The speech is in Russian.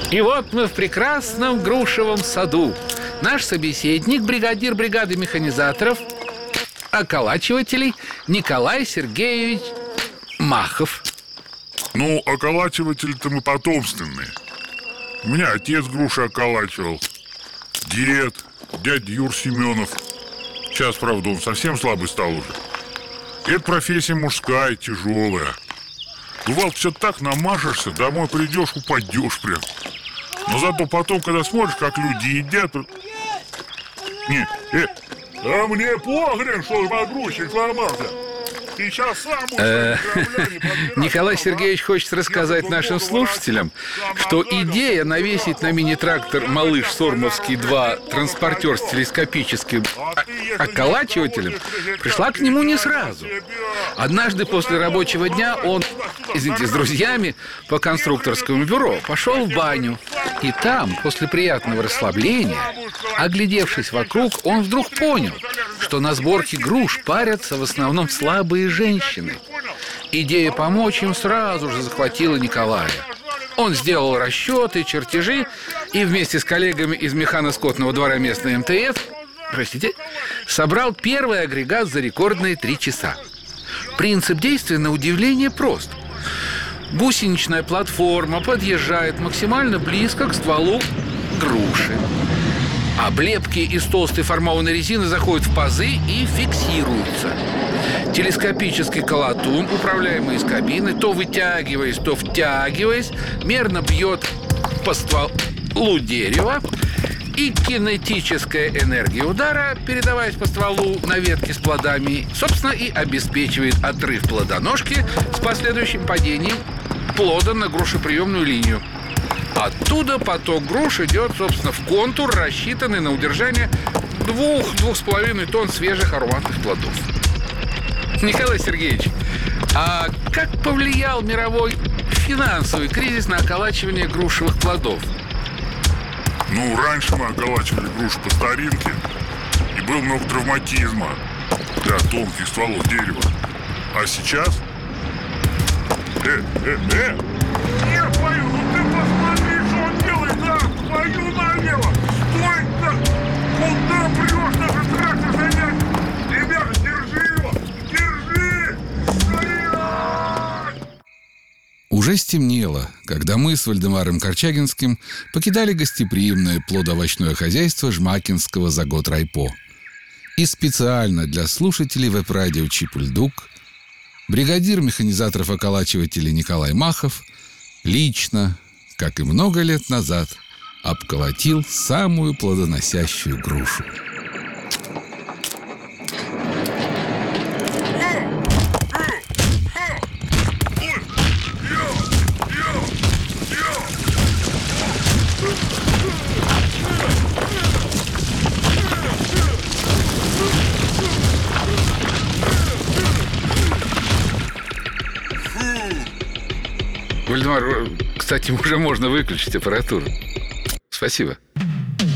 И вот мы в прекрасном грушевом саду. Наш собеседник, бригадир бригады механизаторов, околачивателей Николай Сергеевич Махов. Ну, околачиватели-то мы потомственные. У меня отец груши околачивал, дед, дядя Юр Семенов. Сейчас, правда, он совсем слабый стал уже. Это профессия мужская, тяжелая. Бывало, что-то так намажешься, домой придешь, упадешь прям. Но зато потом, когда смотришь, как люди едят... Не, а мне погрен, что погрузчик сломался. Ты сейчас сам Николай Сергеевич хочет рассказать нашим слушателям, что идея навесить на мини-трактор «Малыш Сормовский-2» транспортер с телескопическим околачивателем пришла к нему не сразу. Однажды после рабочего дня он, с друзьями по конструкторскому бюро пошел в баню. И там, после приятного расслабления, оглядевшись вокруг, он вдруг понял, что на сборке груш парятся в основном слабые женщины. Идея помочь им сразу же захватила Николая. Он сделал расчеты, чертежи и вместе с коллегами из механоскотного двора местной МТФ, собрал первый агрегат за рекордные 3 часа. Принцип действия, на удивление, прост. Гусеничная платформа подъезжает максимально близко к стволу груши. Облепки из толстой формованной резины заходят в пазы и фиксируются. Телескопический колотун, управляемый из кабины, то вытягиваясь, то втягиваясь, мерно бьет по стволу дерева, и кинетическая энергия удара, передаваясь по стволу на ветке с плодами, собственно, и обеспечивает отрыв плодоножки с последующим падением плода на грушеприемную линию. Оттуда поток груш идет, собственно, в контур, рассчитанный на удержание 2-2,5 тонн свежих ароматных плодов. Николай Сергеевич, а как повлиял мировой финансовый кризис на околачивание грушевых плодов? Ну, раньше мы околачивали груши по старинке, и было много травматизма для тонких стволов дерева. А сейчас... Нет, твою, ну ты посмотри, что он делает, да? Твою налево! Стой, да! Куда прешь, даже трактор занять? Ребята, держи его! Держи! Стоять! Уже стемнело, когда мы с Вальдемаром Корчагинским покидали гостеприимное плодоовощное хозяйство Жмакинского заготрайпо. И специально для слушателей веб-радио Чипульдук бригадир механизаторов-околачивателей Николай Махов лично, как и много лет назад, обколотил самую плодоносящую грушу. Вальдемар, кстати, уже можно выключить аппаратуру. Спасибо.